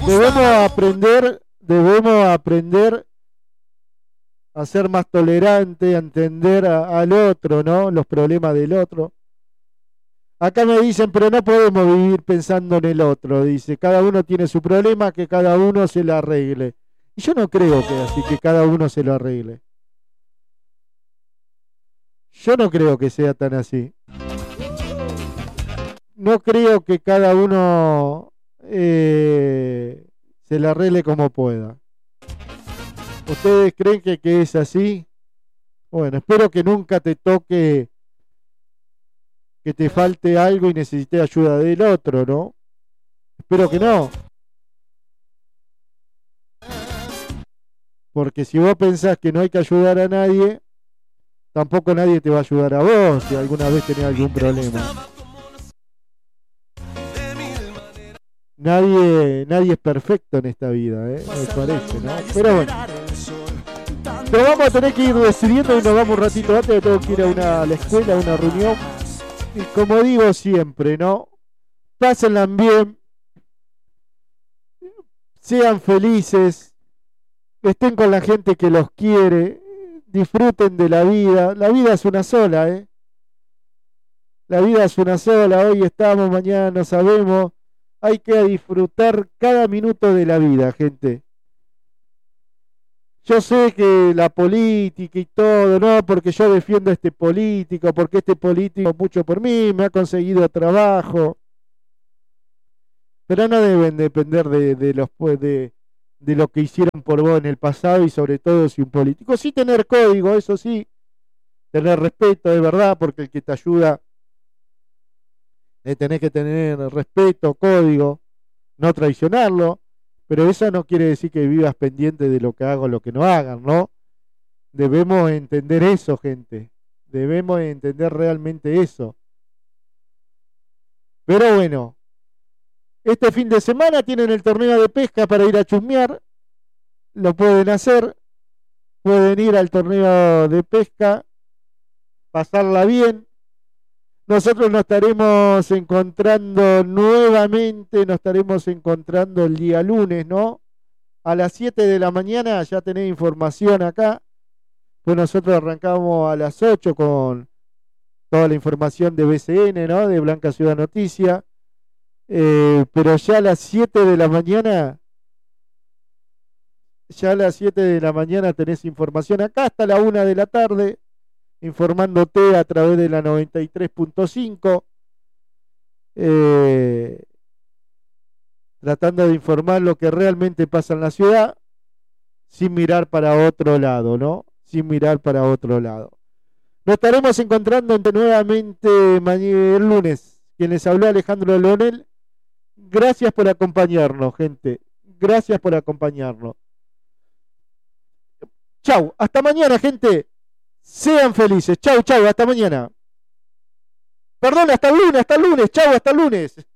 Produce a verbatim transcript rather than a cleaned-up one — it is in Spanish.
debemos aprender, debemos aprender a ser más tolerantes, a entender a, al otro, ¿no? Los problemas del otro. Acá me dicen, pero no podemos vivir pensando en el otro. Dice, cada uno tiene su problema, que cada uno se lo arregle. Y yo no creo que así, que cada uno se lo arregle. Yo no creo que sea tan así. No creo que cada uno eh, se lo arregle como pueda. ¿Ustedes creen que, que es así? Bueno, espero que nunca te toque que te falte algo y necesites ayuda del otro, ¿no? Espero que no. Porque si vos pensás que no hay que ayudar a nadie, tampoco nadie te va a ayudar a vos si alguna vez tenés algún problema. Nadie, nadie es perfecto en esta vida, ¿eh? Me parece, ¿no? Pero bueno. Nos vamos a tener que ir decidiendo y nos vamos un ratito antes, que tengo que ir a, una, a la escuela, a una reunión. Y como digo siempre, ¿no? Pásenla bien, sean felices, estén con la gente que los quiere, disfruten de la vida. La vida es una sola, ¿eh? La vida es una sola, hoy estamos, mañana no sabemos. Hay que disfrutar cada minuto de la vida, gente. Yo sé que la política y todo, no, porque yo defiendo a este político, porque este político mucho por mí, me ha conseguido trabajo. Pero no deben depender de, de, los, de, de lo que hicieron por vos en el pasado y sobre todo si un político. Sí tener código, eso sí, tener respeto, de verdad, porque el que te ayuda, eh, tenés que tener respeto, código, no traicionarlo. Pero eso no quiere decir que vivas pendiente de lo que hago o lo que no hagan, ¿no? Debemos entender eso, gente. Debemos entender realmente eso. Pero bueno, este fin de semana tienen el torneo de pesca para ir a chusmear. Lo pueden hacer. Pueden ir al torneo de pesca, pasarla bien. Nosotros nos estaremos encontrando nuevamente, nos estaremos encontrando el día lunes, ¿no? A las siete de la mañana ya tenéis información acá. Pues nosotros arrancamos a las ocho con toda la información de B C N, ¿no? De Blanca Ciudad Noticia. Eh, pero ya a las siete de la mañana, ya a las siete de la mañana tenés información acá hasta la una de la tarde. Informándote a través de la noventa y tres punto cinco, eh, tratando de informar lo que realmente pasa en la ciudad, sin mirar para otro lado, ¿no? Sin mirar para otro lado. Nos estaremos encontrando nuevamente el lunes. Quien les habló, Alejandro Leonel. Gracias por acompañarnos, gente. Gracias por acompañarnos. Chau, hasta mañana, gente. Sean felices. Chau, chau, hasta mañana. Perdón, hasta el lunes, hasta el lunes. Chau, hasta el lunes.